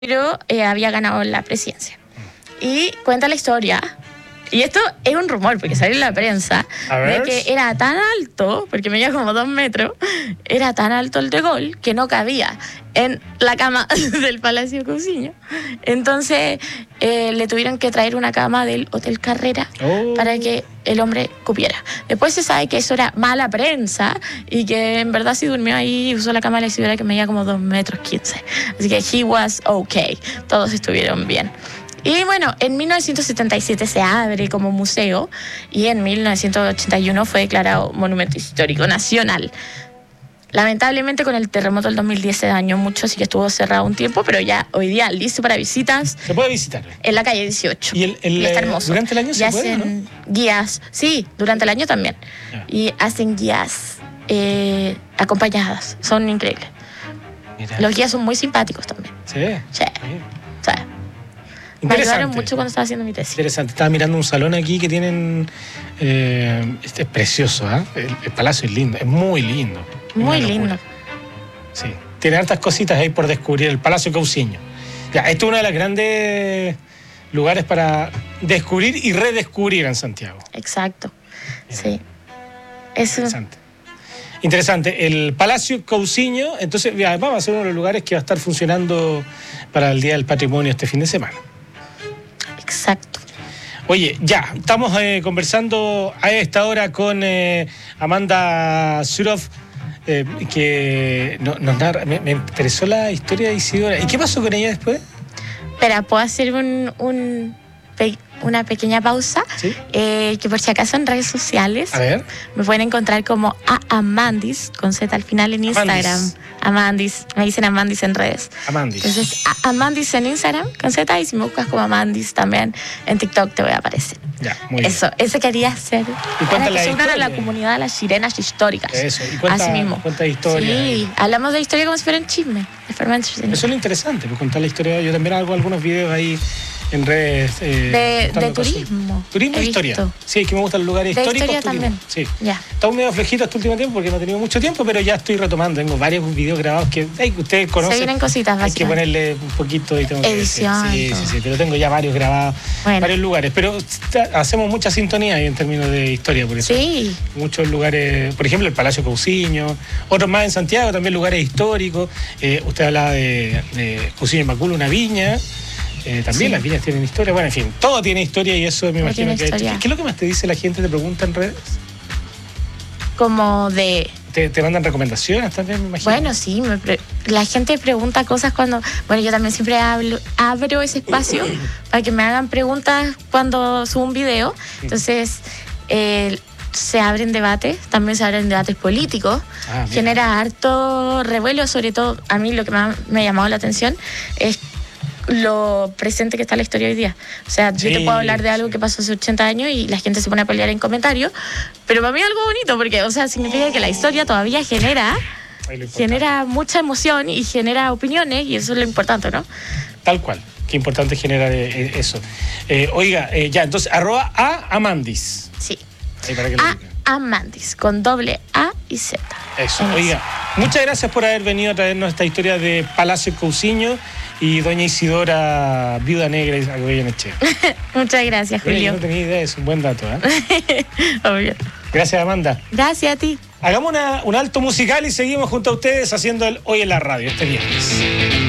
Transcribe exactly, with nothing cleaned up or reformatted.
pero eh, había ganado la presidencia. Y cuenta la historia, y esto es un rumor, porque salió en la prensa, de que era tan alto, porque medía como dos metros, era tan alto el de Gaulle que no cabía en la cama del Palacio Cousiño. Entonces eh, le tuvieron que traer una cama del Hotel Carrera oh. para que el hombre cupiera. Después se sabe que eso era mala prensa y que en verdad sí durmió ahí y usó la cama de la Isidora, que medía como dos metros quince. Así que he was okay, todos estuvieron bien. Y bueno, en mil novecientos setenta y siete se abre como museo y en mil novecientos ochenta y uno fue declarado Monumento Histórico Nacional. Lamentablemente con el terremoto del dos mil diez se dañó mucho, así que estuvo cerrado un tiempo, pero ya hoy día listo para visitas. ¿Se puede visitar? En la calle dieciocho. ¿Y, el, el, y está hermoso. durante el año se y puede, hacen ¿no? guías, sí, durante el año también. Yeah. Y hacen guías eh, acompañadas, son increíbles. Mira. Los guías son muy simpáticos también. ¿Sí? Sí. sí. Me ayudaron mucho cuando estaba haciendo mi tesis. Interesante. Estaba mirando un salón aquí que tienen... Eh, este es precioso, ¿eh? El, el palacio es lindo, es muy lindo. Muy lindo. Sí. Tiene hartas cositas ahí por descubrir. El Palacio Cousiño. Ya, esto es uno de los grandes lugares para descubrir y redescubrir en Santiago. Exacto. Bien. Sí. Es interesante. Interesante. El Palacio Cousiño, entonces, vamos a ser uno de los lugares que va a estar funcionando para el Día del Patrimonio este fin de semana. Exacto. Oye, ya, estamos eh, conversando a esta hora con eh, Amanda Surov, eh, que no, nos narra, me, me interesó la historia de Isidora. ¿Y qué pasó con ella después? Espera, ¿puedo hacer un, un, pe, una pequeña pausa? ¿Sí? Eh, que por si acaso en redes sociales a ver. Me pueden encontrar como a Amandis, con Z al final en Instagram. Amandis. Amandis, me dicen Amandis en redes. Amandis. Entonces, a Amandis en Instagram, con Z, y si me buscas como Amandis también en TikTok te voy a aparecer. Ya, muy Eso, bien. eso quería hacer. ¿Y para que la se unan a la comunidad de las sirenas históricas. Eso, y cuenta, así mismo. cuenta historia. Sí, hablamos de historia como si fuera un chisme, de forma entretenida. Eso es lo interesante, pues contar la historia. Yo también hago algunos videos ahí en redes. Eh, de de turismo. Turismo e historia. Visto. Sí, que me gustan los lugares de históricos. Historia también. Sí. Ya. Estamos medio flejitos este último tiempo porque no he tenido mucho tiempo, pero ya estoy retomando. Tengo varios videos grabados que hey, ustedes conocen. Se vienen cositas básicas. Hay que ponerle un poquito y tengo edición. Que sí, sí, sí, pero tengo ya varios grabados, bueno. varios lugares. Pero hacemos mucha sintonía ahí en términos de historia, por eso. Sí. Muchos lugares, por ejemplo, el Palacio Cousiño, otros más en Santiago, también lugares históricos. Eh, usted hablaba de, de Cousiño y Macul, una viña. Eh, también sí. Las viñas tienen historia. Bueno, en fin, todo tiene historia y eso me todo imagino que... ¿Qué, ¿Qué es lo que más te dice la gente? ¿Te pregunta en redes? Como de... ¿Te, te mandan recomendaciones también, me imagino? Bueno, sí, me pre... la gente pregunta cosas cuando... Bueno, yo también siempre hablo, abro ese espacio para que me hagan preguntas cuando subo un video. Entonces, eh, se abren debates, también se abren debates políticos. Ah, genera harto revuelo, sobre todo a mí lo que más me ha llamado la atención es lo presente que está la historia hoy día. O sea, sí, yo te puedo hablar de algo sí. que pasó hace ochenta años y la gente se pone a pelear en comentarios, pero para mí es algo bonito porque, o sea, significa que la historia todavía genera genera mucha emoción y genera opiniones y eso es lo importante, ¿no? Tal cual, qué importante generar eh, eso. Eh, oiga, eh, ya, entonces, arroba a Amandis. Sí. Ahí para que a Amandis, con doble A y Z. Eso, oiga, muchas gracias por haber venido a traernos esta historia de Palacio Cousiño y doña Isidora, viuda negra y Goyenechea. Muchas gracias, Julio. Yo no tenía idea, es un buen dato, ¿eh? Obvio. Gracias, Amanda. Gracias a ti. Hagamos una, un alto musical y seguimos junto a ustedes haciendo el Hoy en la Radio, este viernes.